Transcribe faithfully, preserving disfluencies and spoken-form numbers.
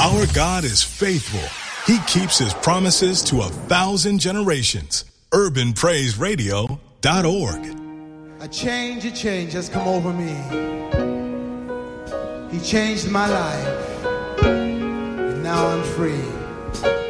Our God is faithful. He keeps his promises to a thousand generations. urban praise radio dot org. A change, a change has come over me. He changed my life, and now I'm free.